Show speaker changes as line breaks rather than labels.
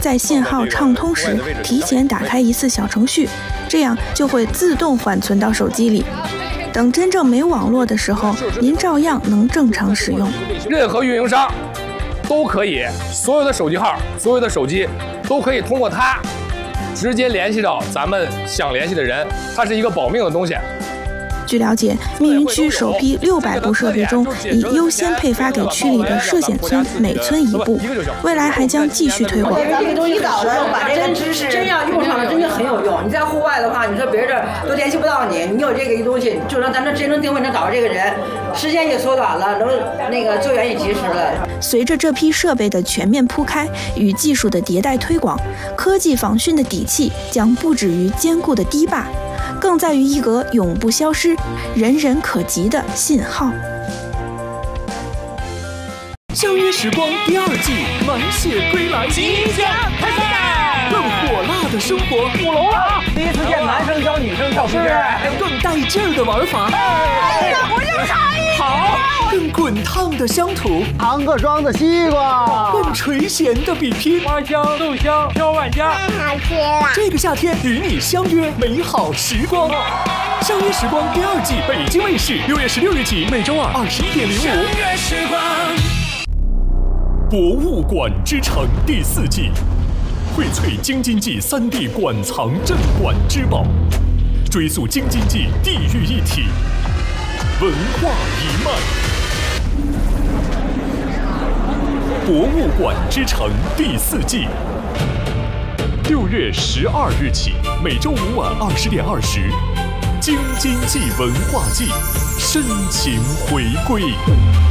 在信号畅通时提前打开一次小程序，这样就会自动缓存到手机里。等真正没网络的时候，您照样能正常使用。
任何运营商都可以，所有的手机号、所有的手机都可以通过它直接联系到咱们想联系的人，它是一个保命的东西。
据了解，密云区首批600部设备中，已优先配发给区里的涉险村，每村1部。未来还将继续推广。
这个东西早的把这个知识真要用上了，真的很有用。你在户外的话，你说别人这都联系不到你，你有这个东西，就让咱这智能定位能找到这个人，时间也缩短了，能救援也及时了。
随着这批设备的全面铺开与技术的迭代推广，科技防汛的底气将不止于坚固的堤坝，更在于一个永不消失、人人可及的信号。
相约时光第2季满血归来，
即将开赛，
更火辣的生活
舞龙了！第一次见男生教女生跳皮筋，
更带劲儿的玩法。
我就差一
好，更滚烫的乡土，
唐各庄的西瓜，
更垂涎的比拼，
花香豆香飘万家，
太好吃了！
这个夏天与你相约美好时光。相约时光第2季，北京卫视6月16日起，每周2 21:05。
相约时光。
博物馆之城第4季，荟萃京津冀3D 馆藏镇馆之宝，追溯京津冀地域一体，文化一脉。博物馆之城第4季，6月12日起，每周5晚20:20，京津冀文化季深情回归。